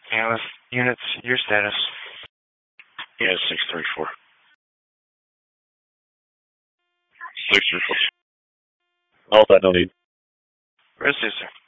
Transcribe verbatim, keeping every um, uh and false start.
Analyst units, your status. Yeah, six three four. Six three four. All that no need. Rest is, sir.